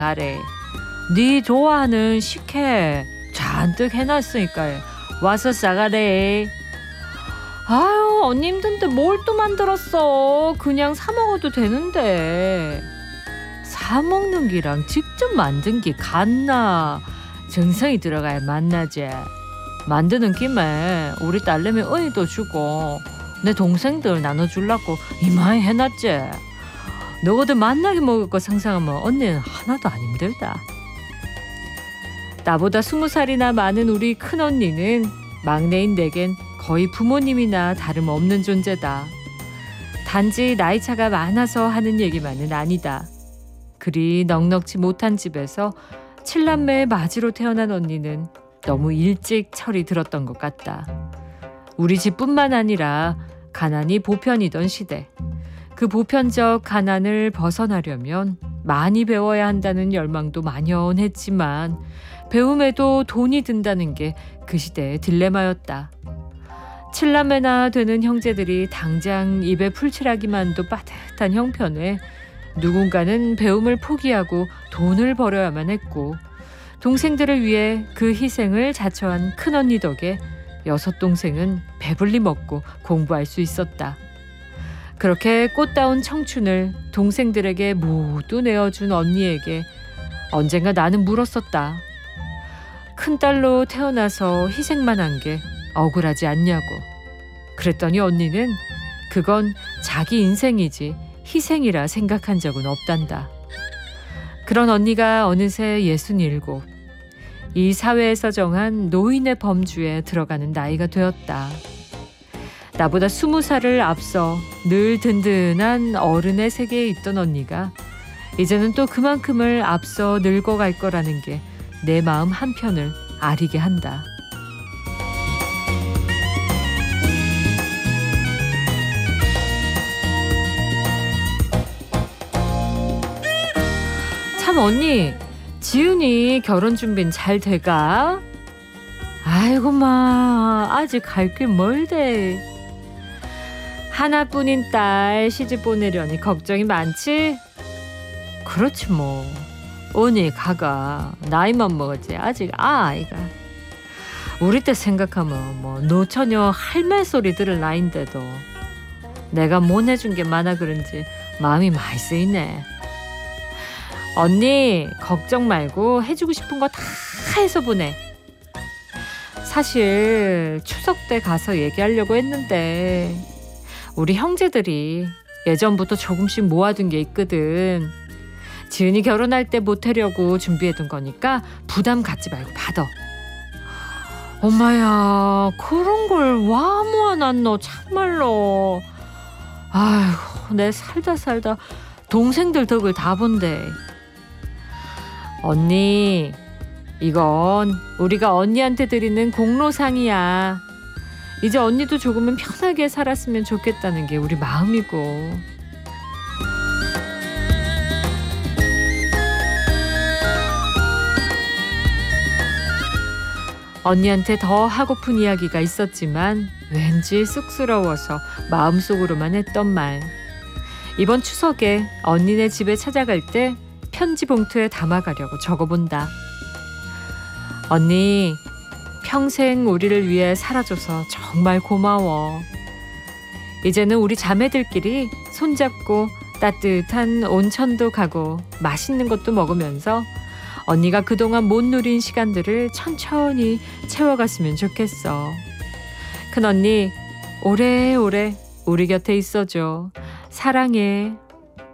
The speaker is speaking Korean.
가래. 네 좋아하는 식혜 잔뜩 해놨으니까 와서 싸가래. 아유, 언니 힘든데 뭘 또 만들었어. 그냥 사 먹어도 되는데. 사 먹는 기랑 직접 만든 게 같나. 정성이 들어가야 맛나지. 만드는 김에 우리 딸내미 은희도 주고 내 동생들 나눠주려고 이마에 해놨지. 너희들 만나게 먹을 거 상상하면 언니는 하나도 안 힘들다. 나보다 20살이나 많은 우리 큰언니는 막내인 내겐 거의 부모님이나 다름없는 존재다. 단지 나이 차가 많아서 하는 얘기만은 아니다. 그리 넉넉지 못한 집에서 7남매의 맞이로 태어난 언니는 너무 일찍 철이 들었던 것 같다. 우리 집뿐만 아니라 가난이 보편이던 시대. 그 보편적 가난을 벗어나려면 많이 배워야 한다는 열망도 만연했지만 배움에도 돈이 든다는 게 그 시대의 딜레마였다. 7남매나 되는 형제들이 당장 입에 풀칠하기만도 빠듯한 형편에 누군가는 배움을 포기하고 돈을 벌어야만 했고 동생들을 위해 그 희생을 자처한 큰언니 덕에 6동생은 배불리 먹고 공부할 수 있었다. 그렇게 꽃다운 청춘을 동생들에게 모두 내어준 언니에게 언젠가 나는 물었었다. 큰딸로 태어나서 희생만 한 게 억울하지 않냐고. 그랬더니 언니는 그건 자기 인생이지 희생이라 생각한 적은 없단다. 그런 언니가 어느새 67. 이 사회에서 정한 노인의 범주에 들어가는 나이가 되었다. 나보다 20살을 앞서 늘 든든한 어른의 세계에 있던 언니가 이제는 또 그만큼을 앞서 늙어갈 거라는 게 내 마음 한편을 아리게 한다. 참 언니, 지은이 결혼 준비는 잘 돼가? 아이고 마, 아직 갈 길 멀대. 하나뿐인 딸 시집 보내려니 걱정이 많지? 그렇지 뭐. 언니 가가 나이만 먹었지 아직 아이가. 우리 때 생각하면 뭐 노처녀 할매 소리 들을 나이인데도 내가 못 해준 게 많아 그런지 마음이 많이 쓰이네. 언니 걱정 말고 해주고 싶은 거 다 해서 보내. 사실 추석 때 가서 얘기하려고 했는데 우리 형제들이 예전부터 조금씩 모아둔 게 있거든. 지은이 결혼할 때 보태려고 준비해둔 거니까 부담 갖지 말고 받아. 엄마야, 그런 걸 와 모아놨노 참말로. 아이고, 내 살다 동생들 덕을 다 본대. 언니, 이건 우리가 언니한테 드리는 공로상이야. 이제 언니도 조금은 편하게 살았으면 좋겠다는 게 우리 마음이고. 언니한테 더 하고픈 이야기가 있었지만 왠지 쑥스러워서 마음속으로만 했던 말. 이번 추석에 언니네 집에 찾아갈 때 편지 봉투에 담아가려고 적어본다. 언니, 평생 우리를 위해 살아줘서 정말 고마워. 이제는 우리 자매들끼리 손잡고 따뜻한 온천도 가고 맛있는 것도 먹으면서 언니가 그동안 못 누린 시간들을 천천히 채워갔으면 좋겠어. 큰언니, 오래오래 우리 곁에 있어줘. 사랑해.